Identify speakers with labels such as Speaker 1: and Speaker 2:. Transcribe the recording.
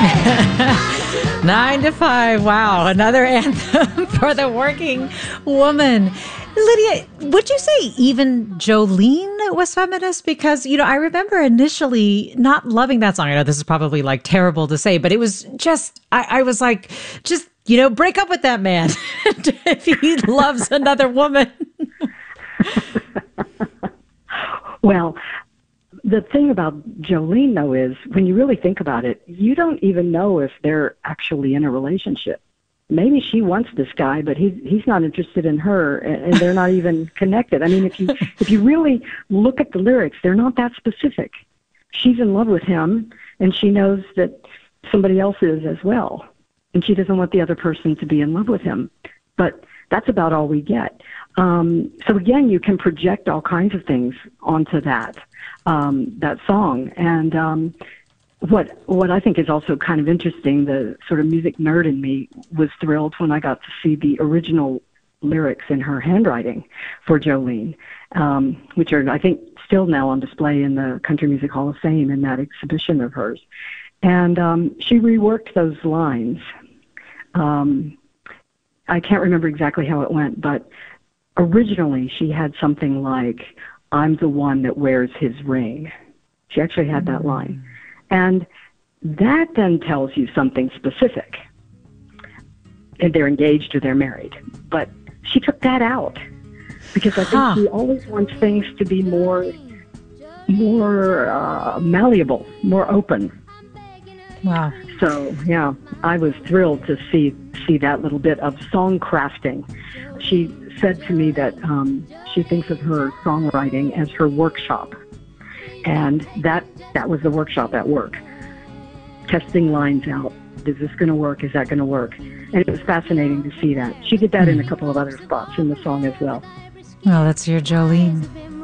Speaker 1: 9 to 5. Wow. Another anthem for the working woman. Lydia, would you say even Jolene was feminist? Because, I remember initially not loving that song. I know this is probably like terrible to say, but it was just, I was like, just, break up with that man if he loves another woman.
Speaker 2: Well, the thing about Jolene, though, is when you really think about it, you don't even know if they're actually in a relationship. Maybe she wants this guy, but he's not interested in her, and they're not even connected. I mean, if you really look at the lyrics, they're not that specific. She's in love with him, and she knows that somebody else is as well, and she doesn't want the other person to be in love with him. But that's about all we get. So again, you can project all kinds of things onto that song, and what I think is also kind of interesting, the sort of music nerd in me was thrilled when I got to see the original lyrics in her handwriting for Jolene, which are, I think, still now on display in the Country Music Hall of Fame in that exhibition of hers. And she reworked those lines. I can't remember exactly how it went, but originally she had something like, "I'm the one that wears his ring." She actually had that line. And that then tells you something specific. And they're engaged or they're married. But she took that out because I think she always wants things to be more malleable, more open.
Speaker 1: Wow.
Speaker 2: So, yeah, I was thrilled to see that little bit of song crafting. She said to me that she thinks of her songwriting as her workshop. And that was the workshop at work, testing lines out. Is this going to work? Is that going to work? And it was fascinating to see that. She did that in a couple of other spots in the song as well.
Speaker 1: Well, that's your Jolene.